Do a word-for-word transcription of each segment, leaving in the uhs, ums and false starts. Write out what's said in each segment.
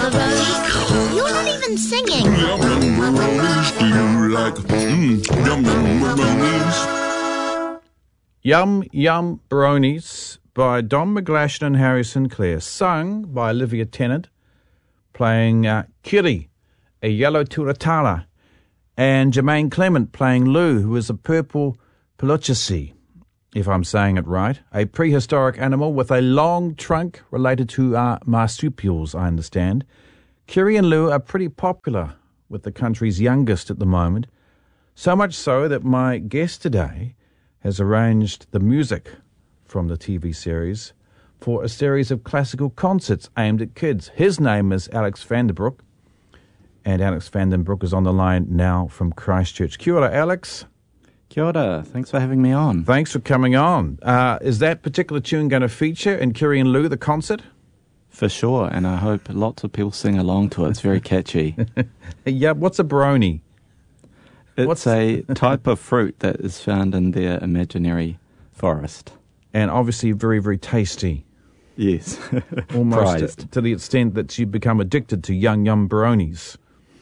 macaroni. You're not even singing. Yum yum bronies, do you like mm, yum yum bronies? Yum Yum Bronies by Don McGlashan and Harry Sinclair, sung by Olivia Tennant, playing uh, Kiri, a yellow turatara, and Jermaine Clement playing Lou, who is a purple peluchisi, if I'm saying it right, a prehistoric animal with a long trunk related to uh, marsupials, I understand. Kiri and Lou are pretty popular with the country's youngest at the moment, so much so that my guest today has arranged the music from the T V series for a series of classical concerts aimed at kids. His name is Alex Vandenbroek, and Alex Vandenbroek is on the line now from Christchurch. Kia ora, Alex. Kia ora. Thanks for having me on. Thanks for coming on. Uh, is that particular tune going to feature in Kiri and Lou, the concert? For sure, and I hope lots of people sing along to it. It's very catchy. Yeah, what's a brony? It's What's a type of fruit that is found in their imaginary forest. And obviously very, very tasty. Yes. Almost Prized. to, to the extent that you become addicted to young, yum bronies.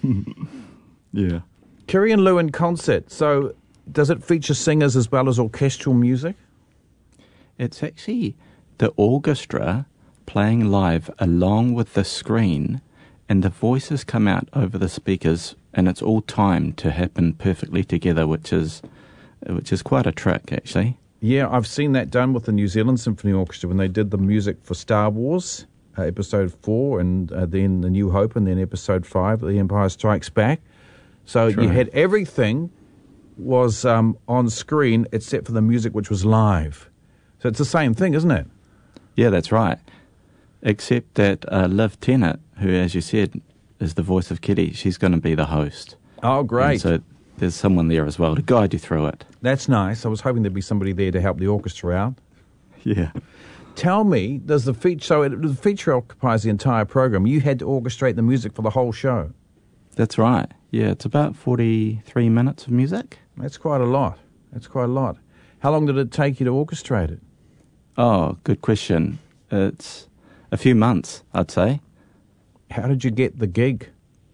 Yeah. Kiri and Lou in concert. So does it feature singers as well as orchestral music? It's actually the orchestra playing live along with the screen, and the voices come out over the speakers, and it's all timed to happen perfectly together, which is which is quite a trick, actually. Yeah, I've seen that done with the New Zealand Symphony Orchestra when they did the music for Star Wars, uh, Episode four, and uh, then The New Hope, and then Episode five, The Empire Strikes Back. So True. you had everything was um, on screen except for the music, which was live. So it's the same thing, isn't it? Yeah, that's right. Except that uh, Liv Tennant, who, as you said, is the voice of Kitty, she's going to be the host. Oh, great. And so there's someone there as well to guide you through it. That's nice. I was hoping there'd be somebody there to help the orchestra out. Yeah. Tell me, does the feature, so it, the feature occupies the entire program. You had to orchestrate the music for the whole show. That's right. Yeah, it's about forty-three minutes of music. That's quite a lot. That's quite a lot. How long did it take you to orchestrate it? Oh, good question. It's a few months, I'd say. How did you get the gig?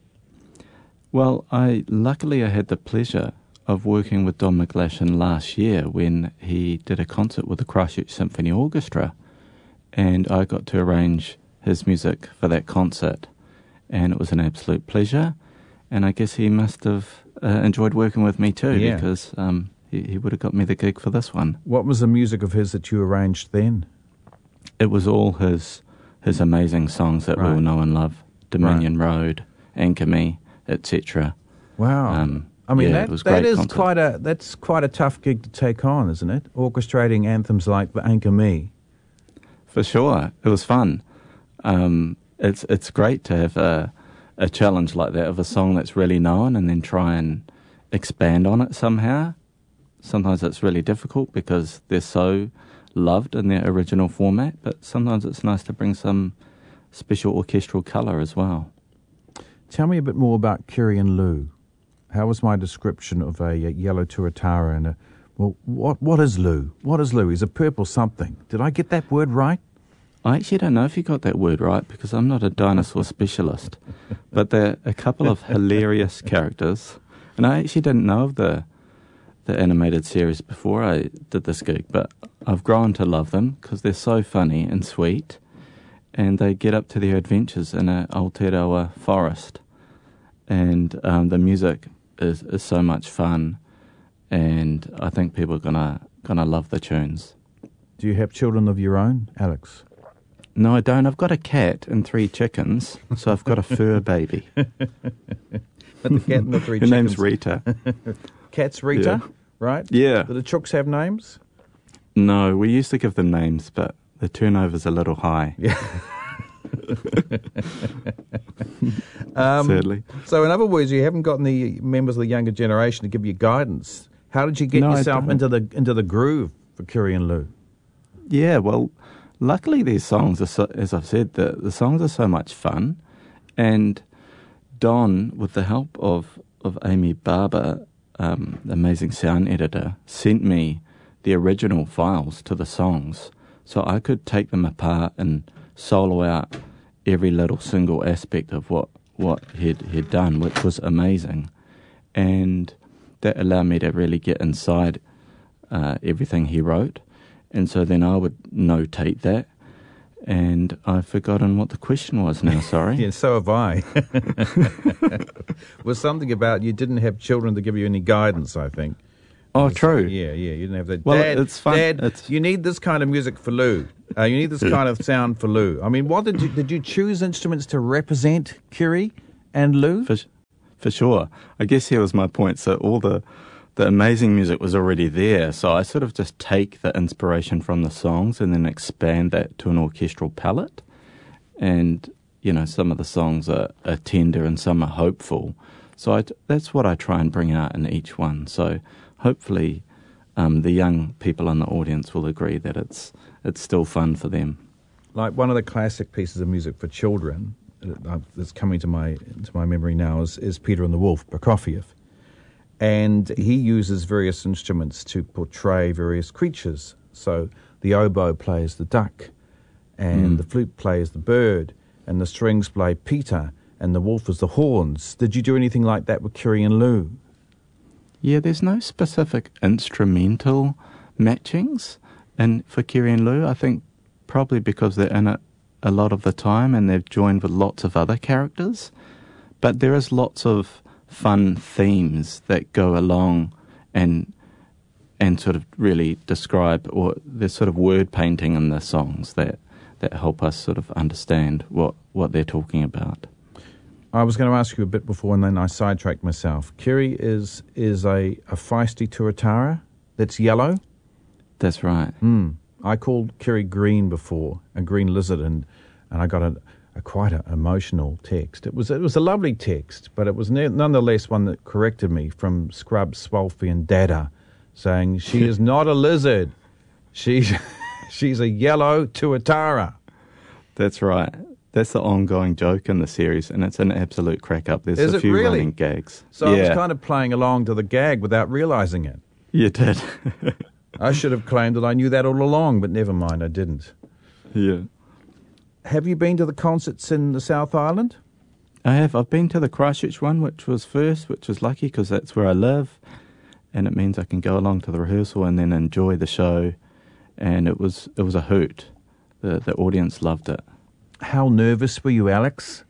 Well, I luckily I had the pleasure of working with Don McGlashan last year when he did a concert with the Christchurch Symphony Orchestra, and I got to arrange his music for that concert, and it was an absolute pleasure. And I guess he must have uh, enjoyed working with me too, Yeah. because um, he, he would have got me the gig for this one. What was the music of his that you arranged then? It was all his his amazing songs that Right. we all know and love: Dominion Road, Anchor Me, et cetera. Wow. Um, I mean, yeah, that, it was that great is concert. quite a that's quite a tough gig to take on, isn't it? Orchestrating anthems like the Anchor Me. For sure, it was fun. Um, it's it's great to have a a challenge like that of a song that's really known and then try and expand on it somehow. Sometimes it's really difficult because they're so loved in their original format, but sometimes it's nice to bring some special orchestral colour as well. Tell me a bit more about Kiri and Lou. How was my description of a, a yellow tuatara and a... Well, what what is Lou? What is Lou? He's a purple something. Did I get that word right? I actually don't know if you got that word right because I'm not a dinosaur specialist, but they're a couple of hilarious characters. And I actually didn't know of the the animated series before I did this gig, but I've grown to love them because they're so funny and sweet, and they get up to their adventures in a Aotearoa forest. And um, the music is, is so much fun, and I think people are gonna gonna love the tunes. Do you have children of your own, Alex? No, I don't. I've got a cat and three chickens, so I've got a fur baby. But the cat and the three Her chickens. name's Rita. Cat's Rita, Yeah. right? Yeah. Do the chooks have names? No, we used to give them names, but the turnover's a little high. Yeah. um, Sadly. So in other words, you haven't gotten the members of the younger generation to give you guidance. How did you get No, I yourself don't. into the into the groove for Kiri and Lou? Yeah, well, luckily these songs are, so, as I've said, the, the songs are so much fun. And Don, with the help of, of Amy Barber, um, the amazing sound editor, sent me the original files to the songs so I could take them apart and solo out every little single aspect of what, what he'd, he'd done, which was amazing. And that allowed me to really get inside uh, everything he wrote. And so then I would notate that. And I've forgotten what the question was now, sorry. Yeah, so have I. Was something about you didn't have children to give you any guidance, I think. Oh, true. Yeah, yeah, you didn't have that. Well, Dad, it's fun. Dad, It's... you need this kind of music for Lou. Uh, you need this kind of sound for Lou. I mean, what did you, did you choose instruments to represent Kiri and Lou? For, for sure. I guess here was my point. So all the... The amazing music was already there, so I sort of just take the inspiration from the songs and then expand that to an orchestral palette. And, you know, some of the songs are, are tender and some are hopeful. So I, that's what I try and bring out in each one. So hopefully um, the young people in the audience will agree that it's it's still fun for them. Like one of the classic pieces of music for children uh, that's coming to my to my memory now is, is Peter and the Wolf, Prokofiev. And he uses various instruments to portray various creatures. So the oboe plays the duck, and mm. the flute plays the bird, and the strings play Peter, and the wolf is the horns. Did you do anything like that with Kiri and Lou? Yeah, there's no specific instrumental matchings. And for Kiri and Lou, I think probably because they're in it a lot of the time and they've joined with lots of other characters. But there is lots of fun themes that go along and and sort of really describe, or there's sort of word painting in the songs that, that help us sort of understand what, what they're talking about. I was going to ask you a bit before and then I sidetracked myself. Kiri is is a, a feisty tuatara that's yellow? That's right. Mm. I called Kiri green before, a green lizard, and, and I got a A quite an emotional text. It was it was a lovely text, but it was ne- nonetheless one that corrected me from Scrub, Swolfie and Dada, saying she is not a lizard. She's she's a yellow tuatara. That's right. That's the ongoing joke in the series, and it's an absolute crack up. There's is a few really? running gags. So yeah. I was kind of playing along to the gag without realising it. You did. I should have claimed that I knew that all along, but never mind, I didn't. Yeah. Have you been to the concerts in the South Island? I have. I've been to the Christchurch one, which was first, which was lucky because that's where I live, and it means I can go along to the rehearsal and then enjoy the show. And it was it was a hoot. The the audience loved it. How nervous were you, Alex?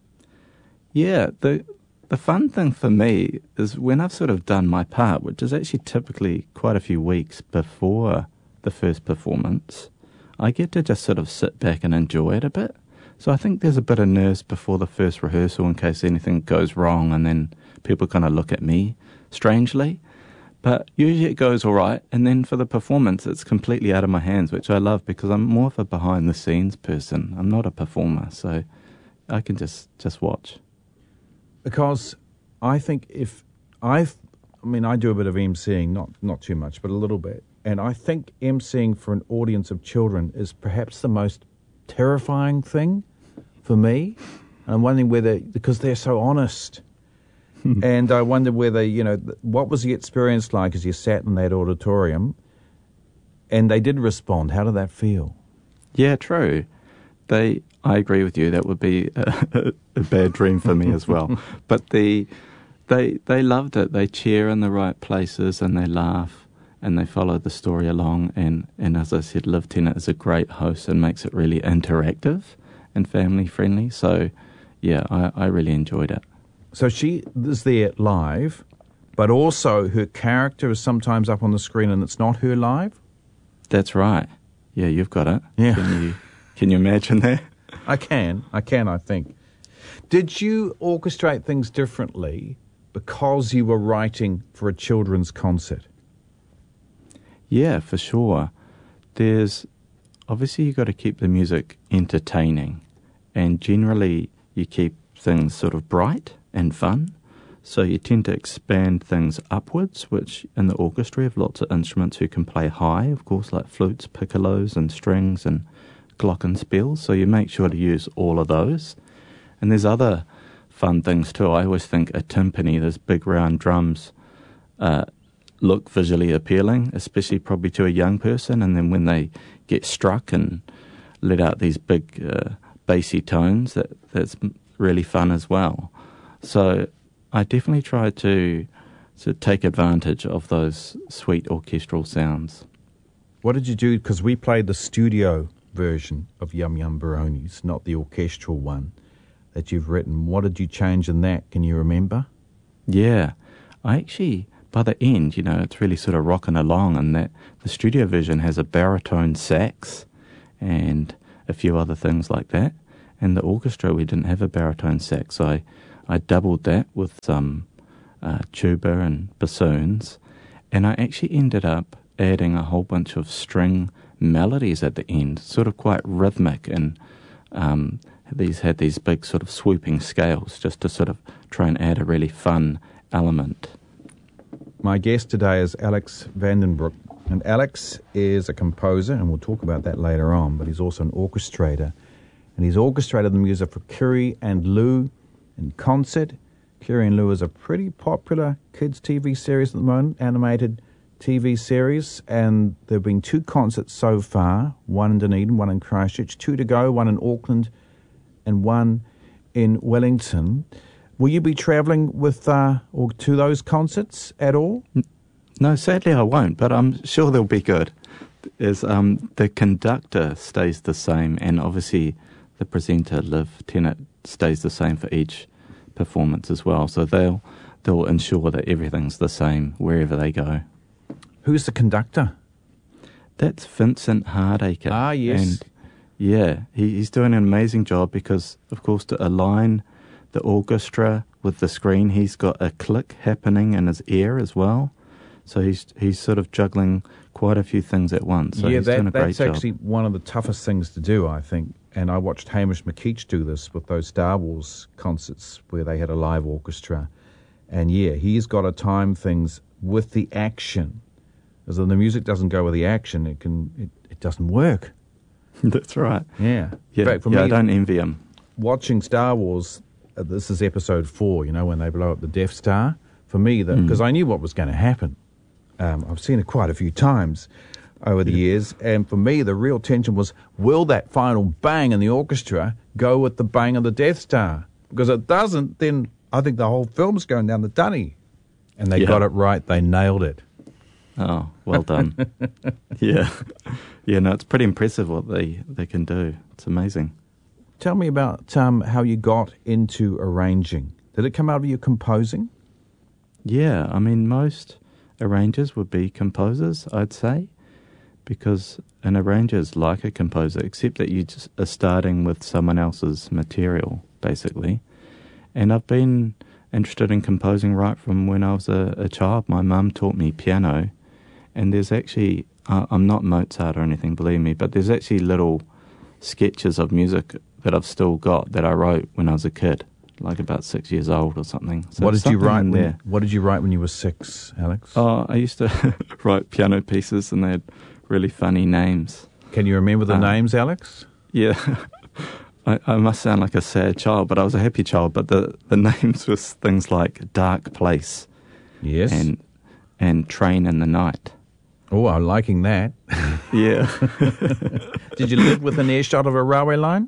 Yeah, the the fun thing for me is when I've sort of done my part, which is actually typically quite a few weeks before the first performance, I get to just sort of sit back and enjoy it a bit. So I think there's a bit of nerves before the first rehearsal in case anything goes wrong and then people kind of look at me strangely. But usually it goes all right. And then for the performance, it's completely out of my hands, which I love because I'm more of a behind-the-scenes person. I'm not a performer, so I can just, just watch. Because I think if I've, I mean, I do a bit of emceeing, not, not too much, but a little bit. And I think emceeing for an audience of children is perhaps the most terrifying thing for me. I'm wondering whether, because they're so honest. And I wonder whether, you know, what was the experience like as you sat in that auditorium and they did respond? How did that feel? Yeah, true. They, I agree with you. That would be a, a bad dream for me as well. But the, they, they loved it. They cheer in the right places and they laugh and they follow the story along. And, and as I said, Liv Tennant is a great host and makes it really interactive and family friendly. So, yeah, I, I really enjoyed it. So she is there live, but also her character is sometimes up on the screen and it's not her live? That's right. Yeah, you've got it. Yeah. Can you, can you imagine that? I can. I can, I think. Did you orchestrate things differently because you were writing for a children's concert? Yeah, for sure. There's, obviously you've got to keep the music entertaining, and generally you keep things sort of bright and fun. So you tend to expand things upwards, which in the orchestra have lots of instruments who can play high, of course, like flutes, piccolos and strings and glockenspiels. So you make sure to use all of those. And there's other fun things too. I always think a timpani, those big round drums, uh, look visually appealing, especially probably to a young person. And then when they get struck and let out these big uh, bassy tones that that's really fun as well. So I definitely try to to take advantage of those sweet orchestral sounds. What did you do? Because we played the studio version of Yum Yum Barones, not the orchestral one that you've written. What did you change in that? Can you remember? Yeah, I actually, by the end, you know, it's really sort of rocking along, and that the studio version has a baritone sax and a few other things like that. And the orchestra, we didn't have a baritone sax. So I, I doubled that with some uh, tuba and bassoons, and I actually ended up adding a whole bunch of string melodies at the end, sort of quite rhythmic, and um, these had these big sort of swooping scales just to sort of try and add a really fun element. My guest today is Alex Vandenbroek, and Alex is a composer, and we'll talk about that later on, but he's also an orchestrator, and he's orchestrated the music for Kiri and Lou in concert. Kiri and Lou is a pretty popular kids' T V series at the moment, animated T V series, and there have been two concerts so far, one in Dunedin, one in Christchurch, two to go, one in Auckland and one in Wellington. Will you be travelling with uh, or to those concerts at all? No, sadly I won't, but I'm sure they'll be good. Is um, the conductor stays the same, and obviously the presenter, Liv Tennant, stays the same for each performance as well. So they'll they'll ensure that everything's the same wherever they go. Who's the conductor? That's Vincent Hardacre. Ah, yes. And yeah, he, he's doing an amazing job because, of course, to align the orchestra with the screen, he's got a click happening in his ear as well. So he's he's sort of juggling quite a few things at once. So yeah, he's that, doing a great that's job. actually one of the toughest things to do, I think. And I watched Hamish McKeach do this with those Star Wars concerts where they had a live orchestra. And yeah, he's got to time things with the action. Because if the music doesn't go with the action, it can it, it doesn't work. That's right. Yeah. Yeah, In fact, for yeah me, I don't envy him. Watching Star Wars, uh, this is episode four, you know, when they blow up the Death Star. For me, because mm. I knew what was going to happen. Um, I've seen it quite a few times over the years. And for me, the real tension was, will that final bang in the orchestra go with the bang of the Death Star? Because if it doesn't, then I think the whole film's going down the dunny. And they yeah. got it right. They nailed it. Oh, well done. yeah. Yeah, no, it's pretty impressive what they, they can do. It's amazing. Tell me about um, how you got into arranging. Did it come out of you composing? Yeah, I mean, most arrangers would be composers, I'd say, because an arranger is like a composer, except that you just are starting with someone else's material, basically. And I've been interested in composing right from when I was a, a child. My mum taught me piano, and there's actually, uh, I'm not Mozart or anything, believe me, but there's actually little sketches of music that I've still got that I wrote when I was a kid, like about six years old or something. So what did you write? When, there. What did you write when you were six, Alex? Oh, I used to write piano pieces, and they had really funny names. Can you remember the um, names, Alex? Yeah. I, I must sound like a sad child, but I was a happy child. But the, the names was things like Dark Place. Yes. And and Train in the Night. Oh, I'm liking that. Yeah. Did you live within earshot of a railway line?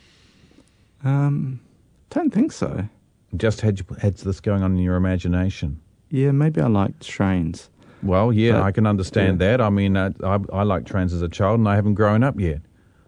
Um, don't think so. Just had you, had this going on in your imagination? Yeah, maybe I liked trains. Well, yeah, but, I can understand yeah. that. I mean, uh, I, I liked trains as a child, and I haven't grown up yet.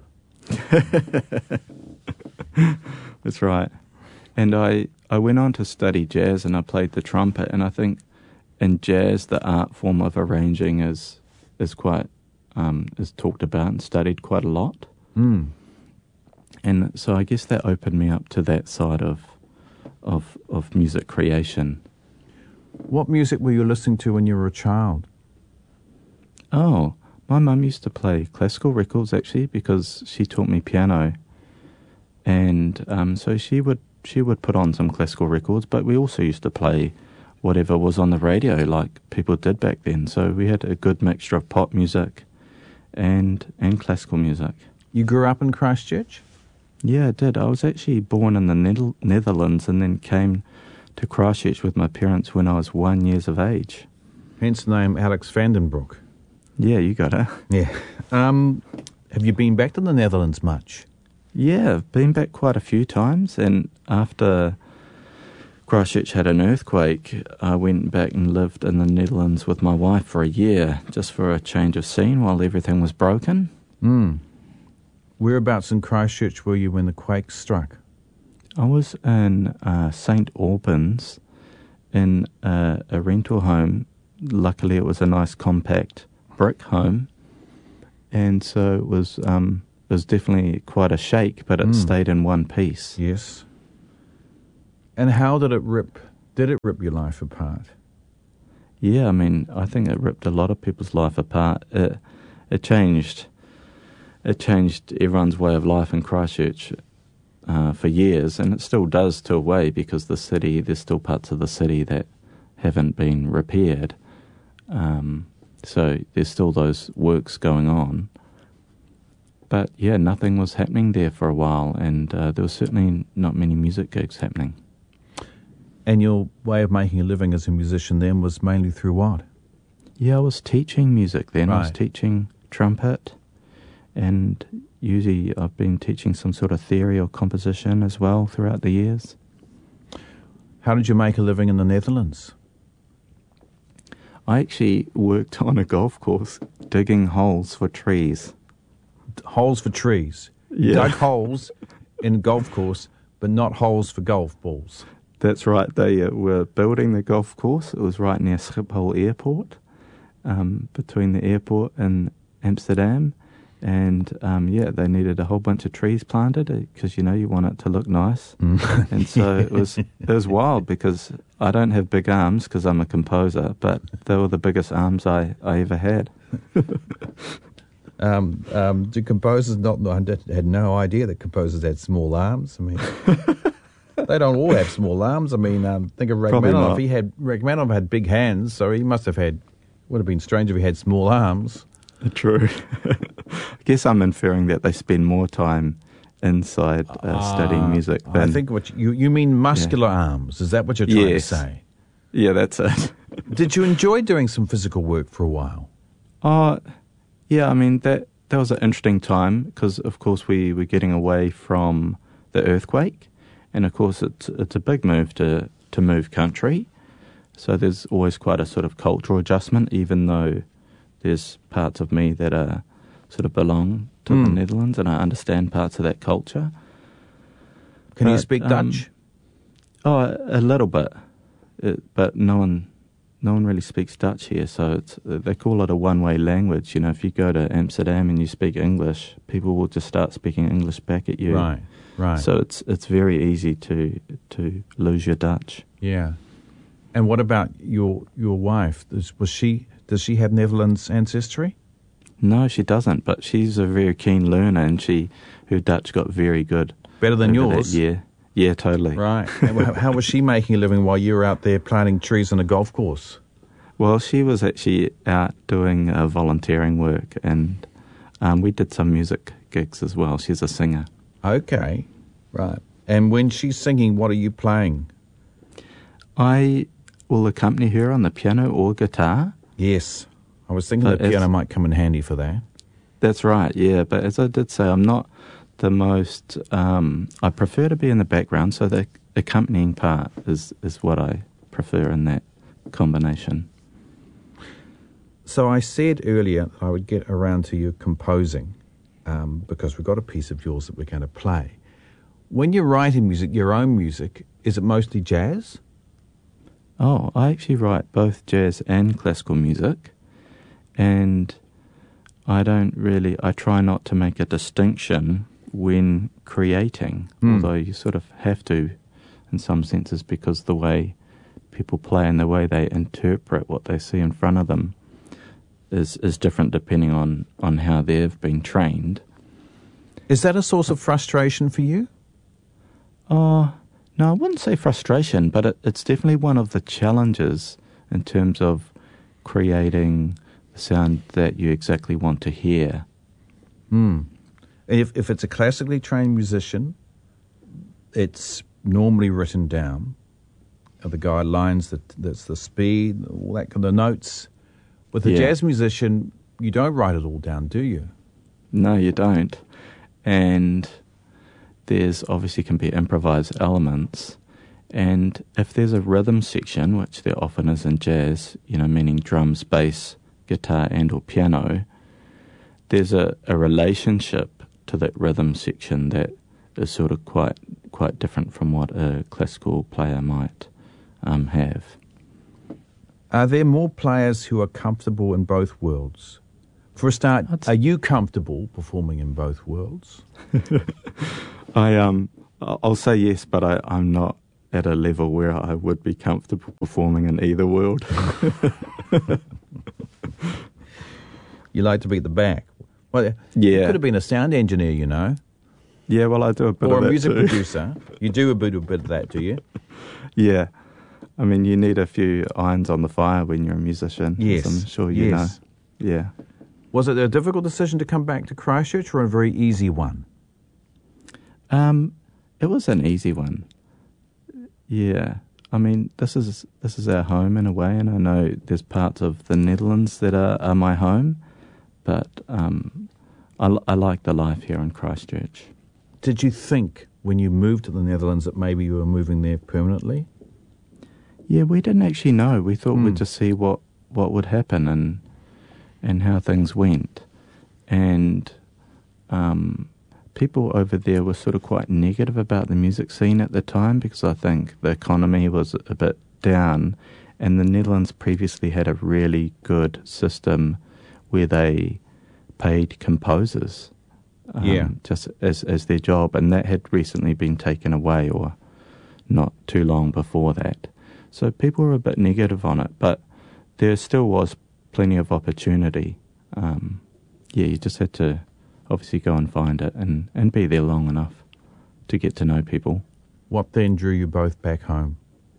That's right. And I, I went on to study jazz, and I played the trumpet, and I think in jazz the art form of arranging is is quite um, is talked about and studied quite a lot. Mm. And so I guess that opened me up to that side of of of music creation. What music were you listening to when you were a child? Oh, my mum used to play classical records, actually, because she taught me piano. And um, so she would she would put on some classical records, but we also used to play whatever was on the radio, like people did back then. So we had a good mixture of pop music and and classical music. You grew up in Christchurch? Yeah, I did. I was actually born in the Neth- Netherlands and then came to Christchurch with my parents when I was one years of age. Hence the name Alex Vandenbroek. Yeah, you got it. Yeah. Um, have you been back to the Netherlands much? Yeah, I've been back quite a few times, and after Christchurch had an earthquake, I went back and lived in the Netherlands with my wife for a year, just for a change of scene while everything was broken. Mm. Whereabouts in Christchurch were you when the quake struck? I was in uh, Saint Albans in a, a rental home. Luckily, it was a nice compact brick home, and so it was um, it was definitely quite a shake, but it Mm. stayed in one piece. Yes. And how did it rip? Did it rip your life apart? Yeah, I mean, I think it ripped a lot of people's life apart. It, it changed. It changed everyone's way of life in Christchurch uh, for years, and it still does to a way, because the city, there's still parts of the city that haven't been repaired. Um, so there's still those works going on. But yeah, nothing was happening there for a while, and uh, there was certainly not many music gigs happening. And your way of making a living as a musician then was mainly through what? Yeah, I was teaching music then. I was Right. teaching trumpet, and usually I've been teaching some sort of theory or composition as well throughout the years. How did you make a living in the Netherlands? I actually worked on a golf course digging holes for trees. Holes for trees. You Yeah. dug holes in a golf course, but not holes for golf balls. That's right. They uh, were building the golf course. It was right near Schiphol Airport, um, between the airport and Amsterdam. And, um, yeah, they needed a whole bunch of trees planted because, you know, you want it to look nice. Mm. And so it was it was wild, because I don't have big arms because I'm a composer, but they were the biggest arms I, I ever had. Um, um, do composers not? I had no idea that composers had small arms. I mean, they don't all have small arms. I mean, um, think of Probably Rachmaninoff. not. He had Rachmaninoff had big hands, so he must have had. Would have been strange if he had small arms. True. I guess I'm inferring that they spend more time inside uh, studying music than... I think what you you mean muscular Yeah. arms. Is that what you're trying Yes. to say? Yeah, that's it. Did you enjoy doing some physical work for a while? Oh, yeah, I mean, that that was an interesting time, because, of course, we were getting away from the earthquake, and, of course, it's it's a big move to, to move country, so there's always quite a sort of cultural adjustment, even though there's parts of me that are sort of belong to the Mm. Netherlands, and I understand parts of that culture. Can you But, speak um, Dutch? Oh, a, a little bit, it, but no one, no one really speaks Dutch here. So it's they call it a one-way language. You know, if you go to Amsterdam and you speak English, people will just start speaking English back at you. Right, right. So it's it's very easy to to lose your Dutch. Yeah. And what about your your wife? Does, was she does she have Netherlands ancestry? No, she doesn't. But she's a very keen learner, and she her Dutch got very good. Better than over yours? that year. Yeah, totally. Right. And how, how was she making a living while you were out there planting trees on a golf course? Well, she was actually out doing uh, volunteering work, and um, we did some music gigs as well. She's a singer. Okay. Right. And when she's singing, what are you playing? I will accompany her on the piano or guitar. Yes. I was thinking But the piano it's- might come in handy for that. That's right, yeah. But as I did say, I'm not the most... Um, I prefer to be in the background, so the accompanying part is, is what I prefer in that combination. So I said earlier that I would get around to you composing um, because we've got a piece of yours that we're going to play. When you're writing music, your own music, is it mostly jazz? Oh, I actually write both jazz and classical music, and I don't really... I try not to make a distinction when creating, Mm. although you sort of have to in some senses, because the way people play and the way they interpret what they see in front of them is is different depending on, on how they've been trained. Is that a source of frustration for you? Oh, no, I wouldn't say frustration, but it, it's definitely one of the challenges in terms of creating the sound that you exactly want to hear. Hmm. If if it's a classically trained musician, it's normally written down. Are the guidelines, that that's the speed, all that kind of notes. With a Yeah. jazz musician, you don't write it all down, do you? No, you don't. And there's obviously can be improvised elements. And if there's a rhythm section, which there often is in jazz, you know, meaning drums, bass, guitar and or piano, there's a, a relationship to that rhythm section that is sort of quite quite different from what a classical player might um, have. Are there more players who are comfortable in both worlds? For a start, I'd are you comfortable performing in both worlds? I um, I'll say yes, but I, I'm not at a level where I would be comfortable performing in either world. You like to be at the back. Well, yeah. You could have been a sound engineer, you know. Yeah, well, I do a bit or of that Or a music too. producer. You do a bit, a bit of that, do you? Yeah. I mean, you need a few irons on the fire when you're a musician. Yes. As I'm sure you yes. know. Yeah. Was it a difficult decision to come back to Christchurch or a very easy one? Um, it was an easy one. Yeah. I mean, this is this is our home in a way, and I know there's parts of the Netherlands that are, are my home, but um, I, I like the life here in Christchurch. Did you think when you moved to the Netherlands that maybe you were moving there permanently? Yeah, we didn't actually know. We thought Mm. we'd just see what, what would happen and and how things went. And um, people over there were sort of quite negative about the music scene at the time because I think the economy was a bit down, and the Netherlands previously had a really good system where they paid composers um, Yeah. just as, as their job, and that had recently been taken away or not too long before that. So people were a bit negative on it, but there still was plenty of opportunity. Um, yeah, you just had to obviously go and find it and, and be there long enough to get to know people. What then drew you both back home?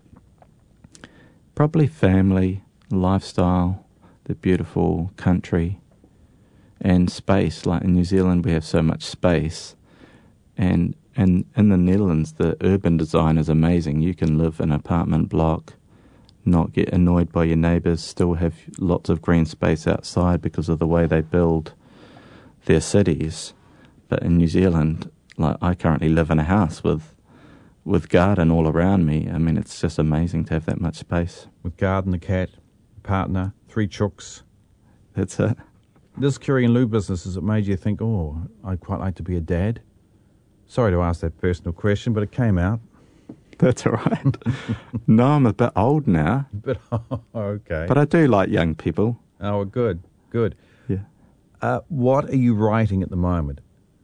Probably family, lifestyle, the beautiful country, and space. Like in New Zealand, we have so much space, and and in the Netherlands, the urban design is amazing. You can live in an apartment block, not get annoyed by your neighbours, still have lots of green space outside because of the way they build their cities. But in New Zealand, like I currently live in a house with with garden all around me. I mean, it's just amazing to have that much space. With garden, a cat, partner, three chooks. That's it. This Curry and Lou business, has it made you think, oh, I'd quite like to be a dad? Sorry to ask that personal question, but it came out. That's all right. No, I'm a bit old now. But, oh, okay. But I do like young people. Oh, good, good. Yeah. Uh, what are you writing at the moment?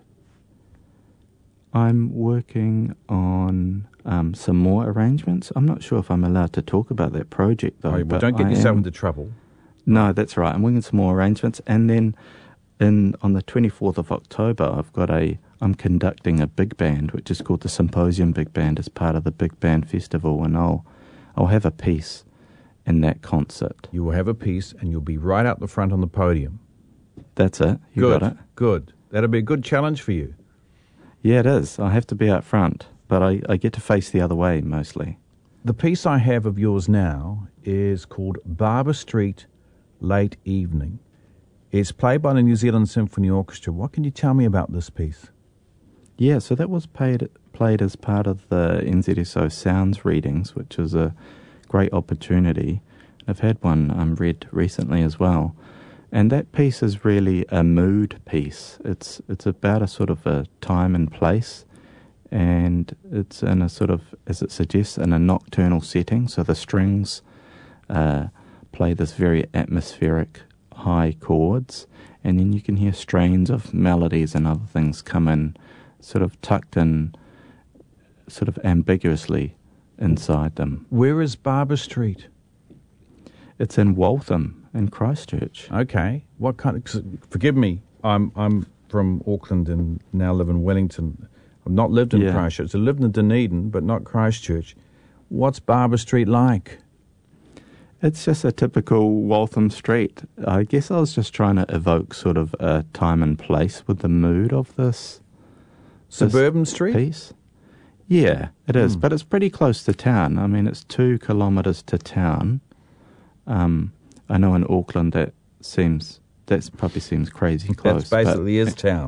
I'm working on um, some more arrangements. I'm not sure if I'm allowed to talk about that project, though. Oh, well, but don't get I yourself am... into trouble. No, that's right. I'm working some more arrangements. And then in on the twenty-fourth of October, I've got a... I'm conducting a big band, which is called the Symposium Big Band, as part of the Big Band Festival, and I'll I'll have a piece in that concert. You will have a piece, and you'll be right out the front on the podium. That's it. You good, got it. Good. That'll be a good challenge for you. Yeah, it is. I have to be out front, but I, I get to face the other way mostly. The piece I have of yours now is called Barber Street, Late Evening. It's played by the New Zealand Symphony Orchestra. What can you tell me about this piece? Yeah, so that was played, played as part of the N Z S O Sounds readings, which was a great opportunity. I've had one um, read recently as well. And that piece is really a mood piece. It's it's about a sort of a time and place, and it's in a sort of, as it suggests, in a nocturnal setting. So the strings uh, play this very atmospheric high chords, and then you can hear strains of melodies and other things come in, sort of tucked in, sort of ambiguously inside them. Where is Barber Street? It's in Waltham, in Christchurch. Okay. What kind of... Forgive me, I'm I'm from Auckland and now live in Wellington. I've not lived in Yeah. Christchurch. I lived in Dunedin, but not Christchurch. What's Barber Street like? It's just a typical Waltham street. I guess I was just trying to evoke sort of a time and place with the mood of this, Suburban this Street? piece. Yeah, it is, Hmm. but it's pretty close to town. I mean, it's two kilometres to town. Um, I know in Auckland that seems that probably seems crazy close. That basically but is town.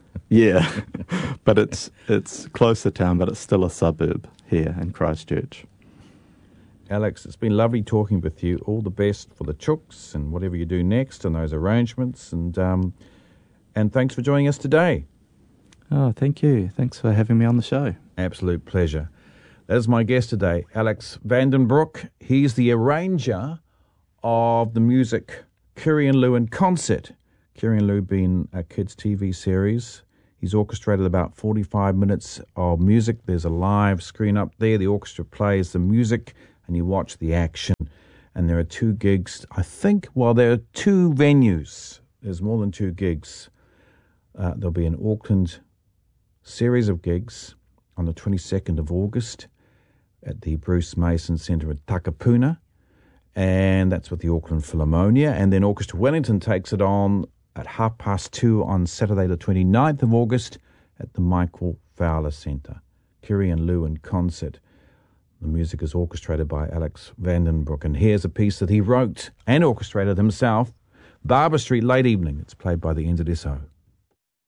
Yeah, but it's it's close to town, but it's still a suburb here in Christchurch. Alex, it's been lovely talking with you. All the best for the Chooks and whatever you do next and those arrangements. And um, and thanks for joining us today. Oh, thank you. Thanks for having me on the show. Absolute pleasure. That is my guest today, Alex Vandenbroek. He's the arranger of the music Kiri and Lou in Concert. Kiri and Lou being a kids' T V series. He's orchestrated about forty-five minutes of music. There's a live screen up there. The orchestra plays the music and you watch the action. And there are two gigs. I think, well, there are two venues. There's more than two gigs. Uh, there'll be an Auckland series of gigs on the twenty-second of August at the Bruce Mason Centre at Takapuna. And that's with the Auckland Philharmonia. And then Orchestra Wellington takes it on at half past two on Saturday the twenty-ninth of August at the Michael Fowler Centre. Kiri and Lou in Concert. The music is orchestrated by Alex Vandenbroek. And here's a piece that he wrote and orchestrated himself, Barber Street Late Evening. It's played by the N Z S O.